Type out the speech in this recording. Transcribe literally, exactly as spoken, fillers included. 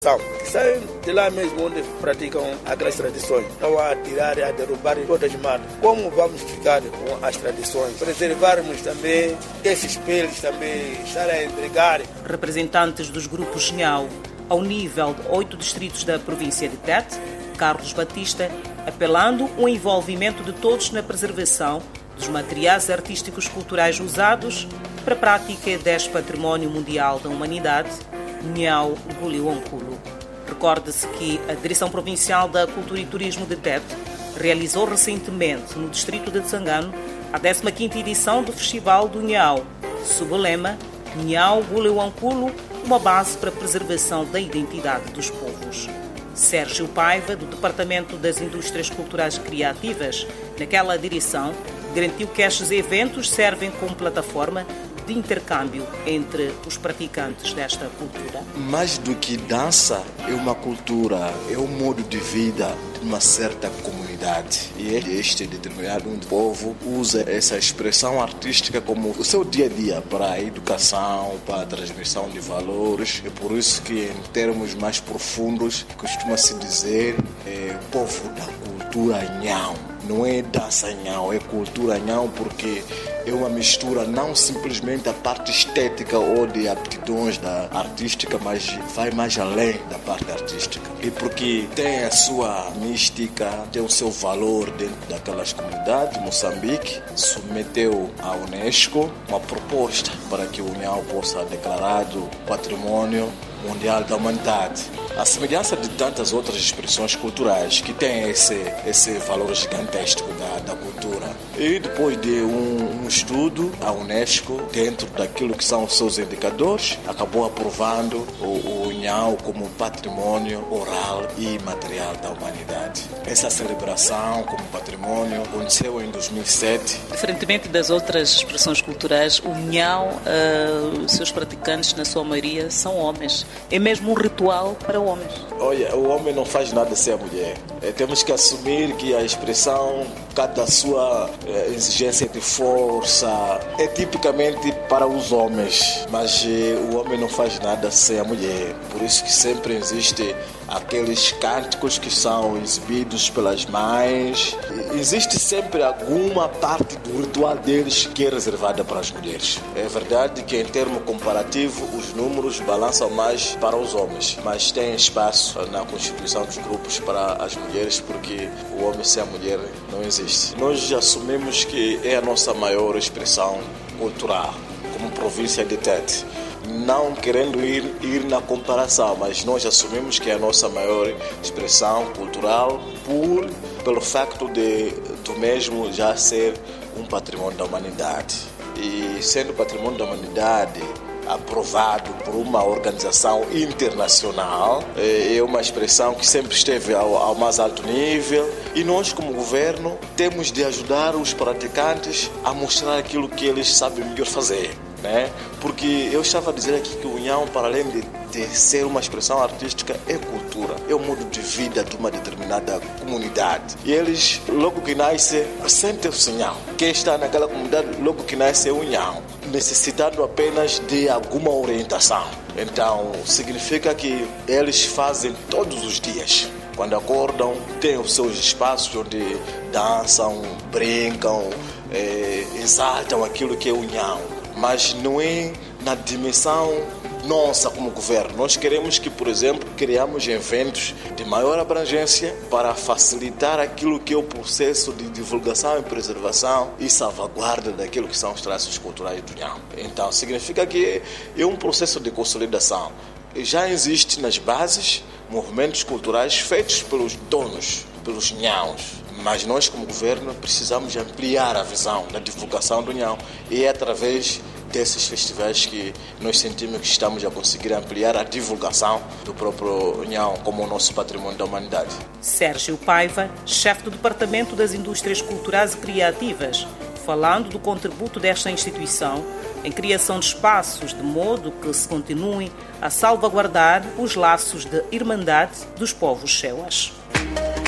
São, que saem de lá mesmo onde praticam aquelas tradições. Estão a tirar e a derrubar todas as matas. Como vamos ficar com as tradições? Preservarmos também esses peles, também estar a entregar. Representantes dos grupos Nhau, ao nível de oito distritos da província de Tete, Carlos Batista, apelando o envolvimento de todos na preservação dos materiais artísticos culturais usados para a prática deste património mundial da humanidade, Nhau Guliuanculo. Recorde-se que a Direção Provincial da Cultura e Turismo de Tete realizou recentemente no distrito de Tsangano a décima quinta edição do Festival do Nhau, sob o lema Nhau Guliuanculo, uma base para a preservação da identidade dos povos. Sérgio Paiva, do Departamento das Indústrias Culturais e Criativas, naquela direção, garantiu que estes eventos servem como plataforma de intercâmbio entre os praticantes desta cultura. Mais do que dança, é uma cultura, é um modo de vida de uma certa comunidade. E este determinado povo usa essa expressão artística como o seu dia a dia para a educação, para a transmissão de valores. É por isso que, em termos mais profundos, costuma-se dizer é, povo da cultura Nhau. Não é dança Nhau, é cultura Nhau, porque é uma mistura não simplesmente da parte estética ou de aptidões da artística, mas vai mais além da parte artística. E porque tem a sua mística, tem o seu valor dentro daquelas comunidades. Moçambique submeteu à Unesco uma proposta para que o Nhau possa ser declarado Patrimônio Mundial da Humanidade. A semelhança de tantas outras expressões culturais que têm esse, esse valor gigantesco da, da cultura. E depois de um, um estudo, a Unesco, dentro daquilo que são os seus indicadores, acabou aprovando o, o Nhau como patrimônio oral e material da humanidade. Essa celebração como patrimônio aconteceu em dois mil e sete. Diferentemente das outras expressões culturais, o Nhau, uh, os seus praticantes, na sua maioria, são homens. É mesmo um ritual para homens. Olha, o homem não faz nada sem a mulher. É, temos que assumir que a expressão, cada sua é, exigência de força, é tipicamente para os homens. Mas é, o homem não faz nada sem a mulher. Por isso que sempre existe aqueles cânticos que são exibidos pelas mães. Existe sempre alguma parte do ritual deles que é reservada para as mulheres. É verdade que, em termo comparativo, os números balançam mais para os homens, mas tem espaço na constituição dos grupos para as mulheres, porque o homem sem a mulher não existe. Nós assumimos que é a nossa maior expressão cultural, como província de Tete. Não querendo ir, ir na comparação, mas nós assumimos que é a nossa maior expressão cultural por, pelo facto de do mesmo já ser um patrimônio da humanidade. E sendo patrimônio da humanidade aprovado por uma organização internacional, é uma expressão que sempre esteve ao, ao mais alto nível, e nós, como governo, temos de ajudar os praticantes a mostrar aquilo que eles sabem melhor fazer. Né? Porque eu estava a dizer aqui que o Nhau, para além de, de ser uma expressão artística, é cultura, é o modo de vida de uma determinada comunidade. E eles, logo que nasce, sentem-se Nhau. Quem está naquela comunidade, logo que nasce, é o Nhau, necessitando apenas de alguma orientação. Então, significa que eles fazem todos os dias. Quando acordam, têm os seus espaços onde dançam, brincam, é, exaltam aquilo que é o Nhau. Mas não é na dimensão nossa como governo. Nós queremos que, por exemplo, criamos eventos de maior abrangência para facilitar aquilo que é o processo de divulgação e preservação e salvaguarda daquilo que são os traços culturais do Nhau. Então, significa que é um processo de consolidação. Já existe nas bases movimentos culturais feitos pelos donos, pelos Nhaus. Mas nós, como governo, precisamos ampliar a visão da divulgação do Nhau. E é através desses festivais que nós sentimos que estamos a conseguir ampliar a divulgação do próprio Nhau como o nosso patrimônio da humanidade. Sérgio Paiva, chefe do Departamento das Indústrias Culturais e Criativas, falando do contributo desta instituição em criação de espaços de modo que se continuem a salvaguardar os laços de irmandade dos povos cheuas.